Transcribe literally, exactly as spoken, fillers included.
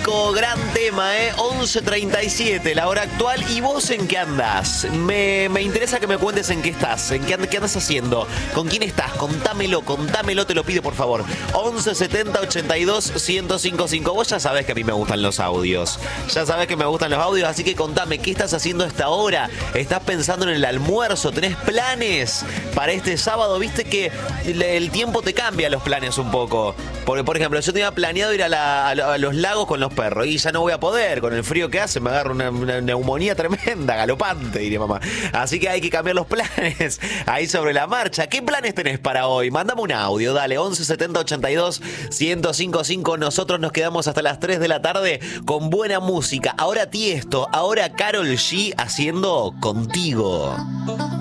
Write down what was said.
clásico, gran tema, ¿eh? once treinta y siete, la hora actual. ¿Y vos en qué andás? Me, me interesa que me cuentes en qué estás, en qué, and- qué andas haciendo, con quién estás. Contámelo, contámelo, te lo pido, por favor. once setenta ochenta y dos ciento cincuenta y cinco. Vos ya sabés que a mí me gustan los audios. Ya sabés que me gustan los audios, así que contame, ¿qué estás haciendo a esta hora? ¿Estás pensando en el almuerzo? ¿Tenés planes para este sábado? Viste que el, el tiempo te cambia los planes un poco. Porque, por ejemplo, yo tenía planeado ir a, la, a, lo- a los lagos con los perros y ya no voy a poder. Con el frío que hace me agarro una, una neumonía tremenda, galopante, diría mamá. Así que hay que cambiar los planes ahí sobre la marcha. ¿Qué planes tenés para hoy? Mándame un audio, dale, once setenta ochenta y dos ciento cincuenta y cinco. Nosotros nos quedamos hasta las tres de la tarde con buena música. Ahora Tiesto, ahora Karol G haciendo Contigo.